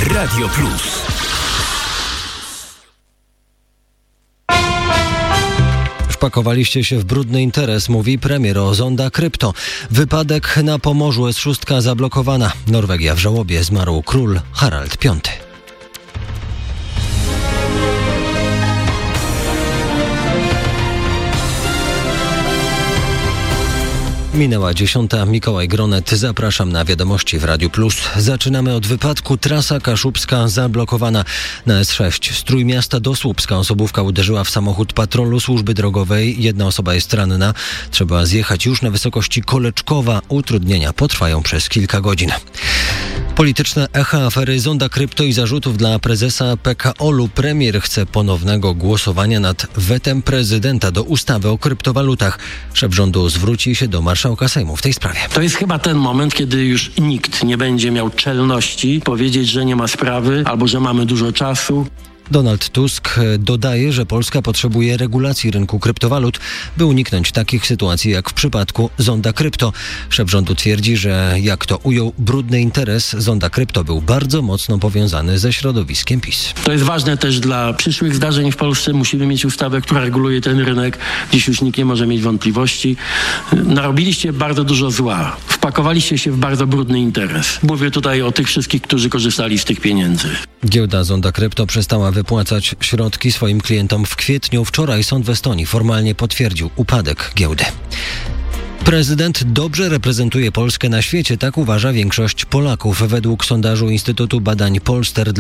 Radio Plus. Wpakowaliście się w brudny interes, mówi premier o Zonda Krypto. Wypadek na Pomorzu, S6 zablokowana. Norwegia w żałobie, zmarł król Harald V. Minęła 10. Mikołaj Gronet. Zapraszam na wiadomości w Radiu Plus. Zaczynamy od wypadku. Trasa Kaszubska zablokowana. Na S6 z Trójmiasta do Słupska osobówka uderzyła w samochód patrolu służby drogowej. Jedna osoba jest ranna. Trzeba zjechać już na wysokości Koleczkowa. Utrudnienia potrwają przez kilka godzin. Polityczne echa afery Zonda Krypto i zarzutów dla prezesa PKO-u. Premier chce ponownego głosowania nad wetem prezydenta do ustawy o kryptowalutach. Szef rządu zwróci się do marszałka Sejmu w tej sprawie. To jest chyba ten moment, kiedy już nikt nie będzie miał czelności powiedzieć, że nie ma sprawy albo że mamy dużo czasu. Donald Tusk dodaje, że Polska potrzebuje regulacji rynku kryptowalut, by uniknąć takich sytuacji jak w przypadku Zonda Krypto. Szef rządu twierdzi, że jak to ujął, brudny interes Zonda Krypto był bardzo mocno powiązany ze środowiskiem PiS. To jest ważne też dla przyszłych zdarzeń w Polsce. Musimy mieć ustawę, która reguluje ten rynek. Dziś już nikt nie może mieć wątpliwości. Narobiliście bardzo dużo zła. Wpakowaliście się w bardzo brudny interes. Mówię tutaj o tych wszystkich, którzy korzystali z tych pieniędzy. Giełda Zonda Krypto przestała wypłacać środki swoim klientom w kwietniu. Wczoraj sąd w Estonii formalnie potwierdził upadek giełdy. Prezydent dobrze reprezentuje Polskę na świecie, tak uważa większość Polaków. Według sondażu Instytutu Badań Polster